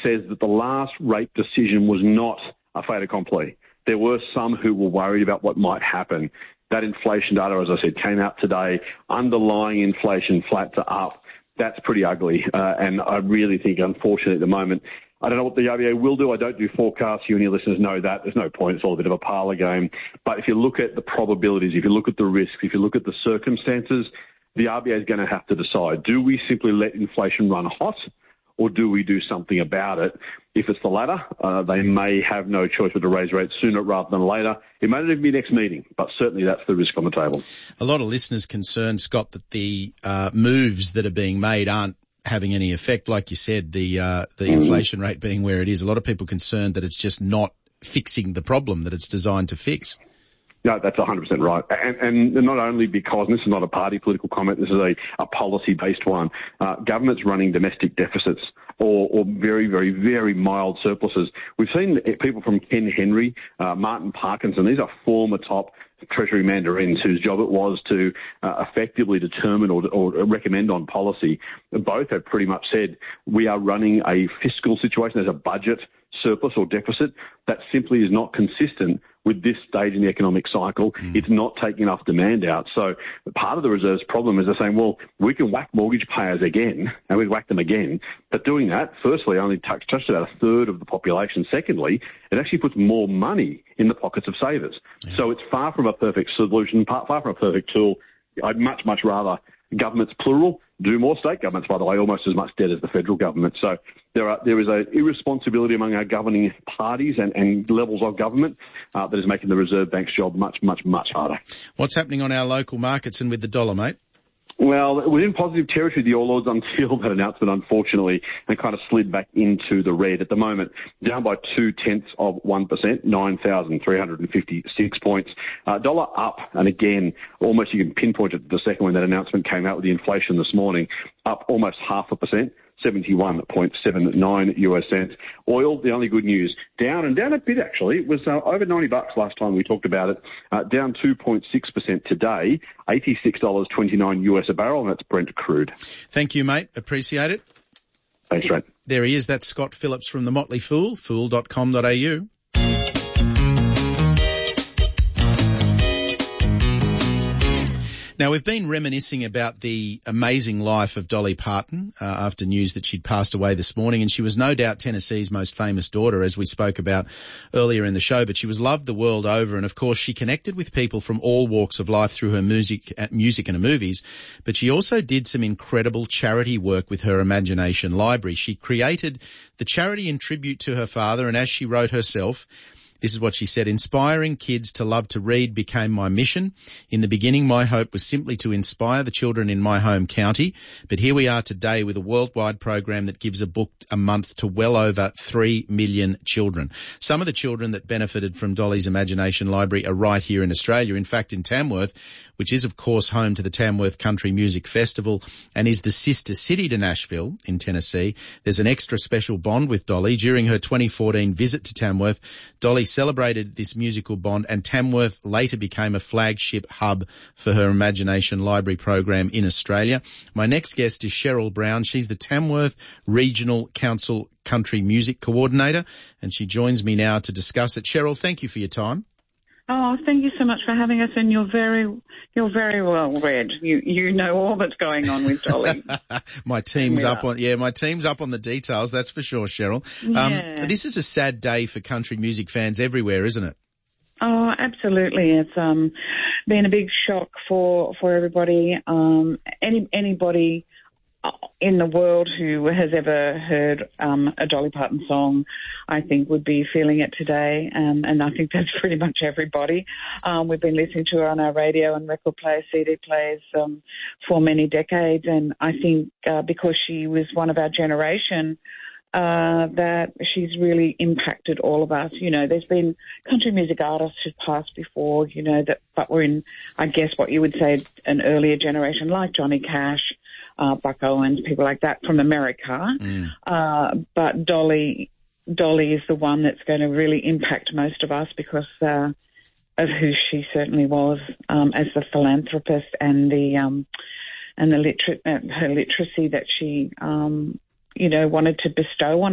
says that the last rate decision was not a fait accompli. There were some who were worried about what might happen. That inflation data, as I said, came out today. Underlying inflation flat to up. That's pretty ugly. And I really think, unfortunately, at the moment, I don't know what the RBA will do. I don't do forecasts. You and your listeners know that. There's no point. It's all a bit of a parlour game. But if you look at the probabilities, if you look at the risks, if you look at the circumstances, the RBA is going to have to decide, do we simply let inflation run hot or do we do something about it? If it's the latter, they may have no choice but to raise rates sooner rather than later. It may not even be next meeting, but certainly that's the risk on the table. A lot of listeners concerned, Scott, that the moves that are being made aren't having any effect. Like you said, the inflation rate being where it is. A lot of people concerned that it's just not fixing the problem that it's designed to fix. No, that's 100% right. And not only because, and this is not a party political comment, this is a policy-based one, governments running domestic deficits or very, very, very mild surpluses. We've seen people from Ken Henry, Martin Parkinson, these are former top Treasury mandarins whose job it was to effectively determine or recommend on policy. Both have pretty much said we are running a fiscal situation, there's a budget surplus or deficit that simply is not consistent with this stage in the economic cycle. It's not taking enough demand out. So part of the Reserve's problem is they're saying, well, we can whack mortgage payers again, and we whack them again. But doing that, firstly, only touched about a third of the population. Secondly, it actually puts more money in the pockets of savers. Yeah. So it's far from a perfect solution, far from a perfect tool. I'd much, much rather governments, plural, do more. State governments, by the way, almost as much debt as the federal government. So there is a irresponsibility among our governing parties and levels of government that is making the Reserve Bank's job much, much, much harder. What's happening on our local markets and with the dollar, mate? Well, it was in positive territory, the All Ords, until that announcement, unfortunately, and kind of slid back into the red. At the moment, down by 0.2%, 9,356 points. Dollar up, and again, almost you can pinpoint it the second when that announcement came out with the inflation this morning, up almost 0.5%. 71.79 US cents. Oil, the only good news, down a bit actually. It was over $90 last time we talked about it, down 2.6% today, $86.29 US a barrel, and that's Brent crude. Thank you, mate. Appreciate it. Thanks, Trent. There he is. That's Scott Phillips from The Motley Fool, fool.com.au. Now, we've been reminiscing about the amazing life of Dolly Parton after news that she'd passed away this morning, and she was no doubt Tennessee's most famous daughter, as we spoke about earlier in the show, but she was loved the world over, and of course she connected with people from all walks of life through her music and her movies, but she also did some incredible charity work with her Imagination Library. She created the charity in tribute to her father, and as she wrote herself, this is what she said: inspiring kids to love to read became my mission. In the beginning, my hope was simply to inspire the children in my home county. But here we are today with a worldwide program that gives a book a month to well over 3 million children. Some of the children that benefited from Dolly's Imagination Library are right here in Australia. In fact, in Tamworth, which is, of course, home to the Tamworth Country Music Festival and is the sister city to Nashville in Tennessee, there's an extra special bond with Dolly. During her 2014 visit to Tamworth, Dolly celebrated this musical bond, and Tamworth later became a flagship hub for her Imagination Library program in Australia. My next guest is Cheryl Brown. She's the Tamworth Regional Council Country Music Coordinator, and she joins me now to discuss it. Cheryl, thank you for your time. Oh, thank you so much for having us, and you're very well read. You know all that's going on with Dolly. My team's up on the details, that's for sure, Cheryl. Yeah. This is a sad day for country music fans everywhere, isn't it? Oh, absolutely. It's been a big shock for everybody. Anybody in the world who has ever heard a Dolly Parton song, I think, would be feeling it today, and I think that's pretty much everybody. We've been listening to her on our radio and record players, CD players for many decades, and I think because she was one of our generation, that she's really impacted all of us. You know, there's been country music artists who've passed before, you know, but we're in, I guess, what you would say an earlier generation, like Johnny Cash, Buck Owens, people like that from America. But Dolly is the one that's going to really impact most of us because of who she certainly was as the philanthropist and her literacy that she wanted to bestow on